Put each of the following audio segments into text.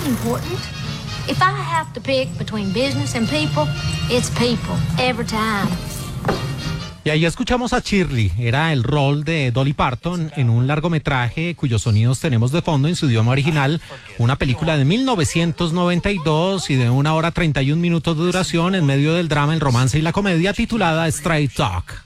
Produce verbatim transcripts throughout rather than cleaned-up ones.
important. If I have to pick between business and people, it's people, every time. Y ahí escuchamos a Shirley, era el rol de Dolly Parton en un largometraje cuyos sonidos tenemos de fondo en su idioma original, una película de mil novecientos noventa y dos y de una hora treinta y un minutos de duración en medio del drama, el romance y la comedia, titulada Straight Talk.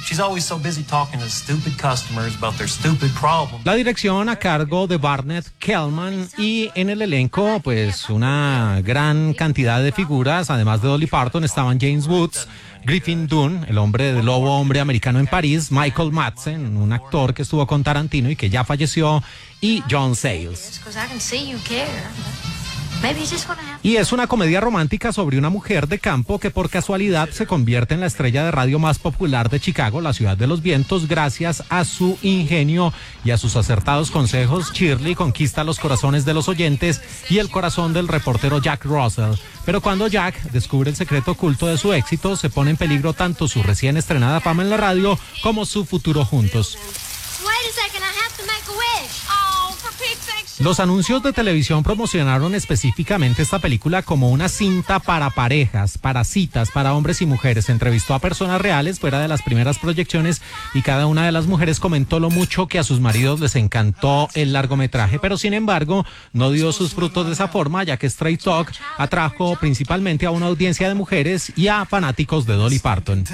La dirección a cargo de Barnett Kellman y en el elenco pues una gran cantidad de figuras, además de Dolly Parton estaban James Woods, Griffin Dunne, el hombre de Lobo Hombre Americano en París, Michael Madsen, un actor que estuvo con Tarantino y que ya falleció, y John Sayles. Y es una comedia romántica sobre una mujer de campo que por casualidad se convierte en la estrella de radio más popular de Chicago, la ciudad de los vientos, gracias a su ingenio y a sus acertados consejos. Shirley conquista los corazones de los oyentes y el corazón del reportero Jack Russell. Pero cuando Jack descubre el secreto oculto de su éxito, se pone en peligro tanto su recién estrenada fama en la radio como su futuro juntos. Los anuncios de televisión promocionaron específicamente esta película como una cinta para parejas, para citas, para hombres y mujeres. Entrevistó a personas reales fuera de las primeras proyecciones y cada una de las mujeres comentó lo mucho que a sus maridos les encantó el largometraje, pero sin embargo no dio sus frutos de esa forma, ya que Straight Talk atrajo principalmente a una audiencia de mujeres y a fanáticos de Dolly Parton.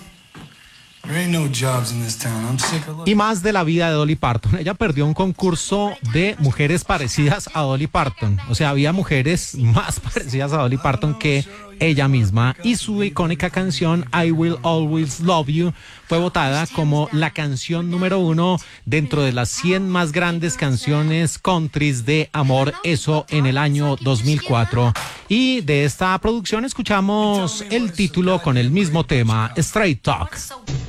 Y más de la vida de Dolly Parton. Ella perdió un concurso de mujeres parecidas a Dolly Parton. O sea, había mujeres más parecidas a Dolly Parton que ella misma. Y su icónica canción I Will Always Love You fue votada como la canción número uno dentro de las cien más grandes canciones countries de amor. Eso en el año dos mil cuatro. Y de esta producción escuchamos el título con el mismo tema, Straight Talk.